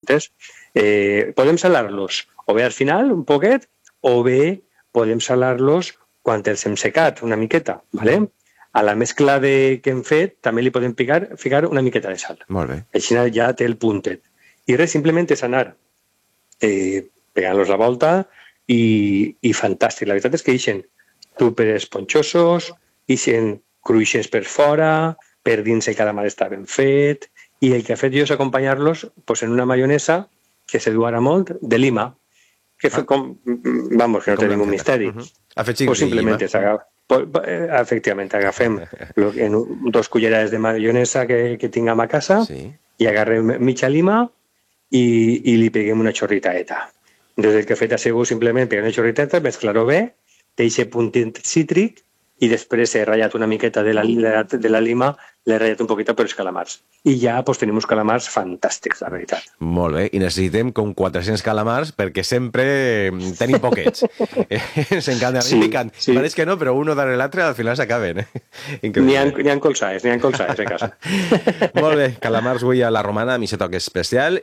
juntes. Podem salar-los o bé al final, un poquet, o bé podem salar-los quan els hem secat una miqueta, ¿vale? A la mescla que hem fet també li podem ficar una miqueta de sal. Molt bé. Així ja té el puntet. I res, simplement és anar pegant-los la volta i fantàstic. La veritat és que ixen super esponjosos, ixen cruixents per fora, per dins el calamar està ben fet, i el que he fet jo és acompanyar-los en una maionesa que se du ara molt, de lima, que vamos, que no té ningú misteri. Afegit simplement efectivament, agafem 2 cullerades de maionesa que tinguem a casa i agarrem mitja lima i li peguem una xorritaeta. Des del que he fet ha sigut simplement pegar una xorritaeta, mesclar-ho bé, té aquest puntet cítric i després he ratllat una miqueta de la lima, l'he ratllat un poquet per els calamars. I ja tenim uns calamars fantàstics, la veritat. Molt bé, i necessitem com 400 calamars perquè sempre tenim poquets. Ens encanta, picant. Pareix que no, però uno darrere l'altre al final s'acaben. N'hi ha colzades a casa. Molt bé, calamars avui a la romana, a mi se toca especial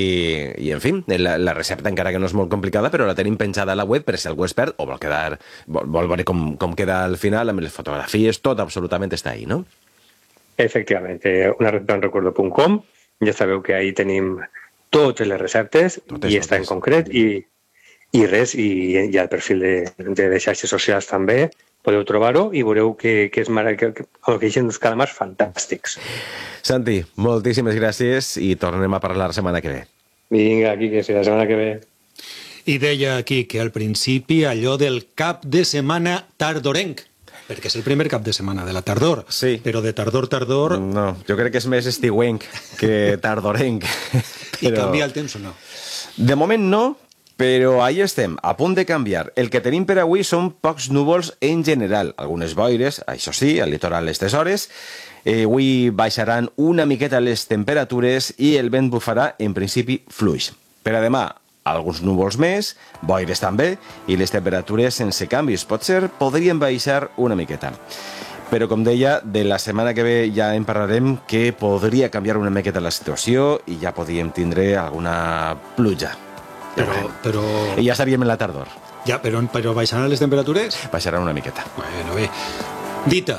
i en fi, la recepta encara que no és molt complicada, però la tenim penjada a la web per si algú és expert o vol veure com queda al final amb les fotografies, tot absolutament està ahí, no? Efectivament, unarecetaenrecuerdo.com, ja sabeu que ahí tenim totes les receptes i està en concret i res, i al perfil de les xarxes socials també podeu trobar-ho i veureu que és que eixen uns calamars fantàstics. Santi, moltíssimes gràcies i tornem a parlar la setmana que ve. Vinga, aquí que sigui la setmana que ve. I deia aquí que al principi allò del cap de setmana tardorenc, perquè és el primer cap de setmana de la tardor, sí. Però de tardor... No, jo crec que és més estiuenc que tardorenc. I canvia el temps o no? De moment no, però ahí estem, a punt de canviar. El que tenim per avui són pocs núvols en general, algunes boires, això sí, al litoral a aquestes hores. Avui baixaran una miqueta les temperatures i el vent bufarà, en principi, fluix. Per a demà, alguns núvols més, boires també, i les temperatures sense canvis. Potser podrien baixar una miqueta. Però, com deia, de la setmana que ve ja en parlarem que podria canviar una miqueta la situació i ja podríem tindre alguna pluja. Però... I ja estaríem en la tardor. Ja, però baixaran les temperatures? Baixaran una miqueta. Bueno, bé. Dita.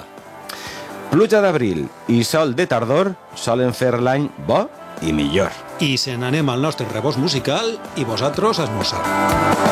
Pluja d'abril i sol de tardor solen fer l'any bo i millor. I se n'anem al nostre rebost musical i vosaltres a esmorzar.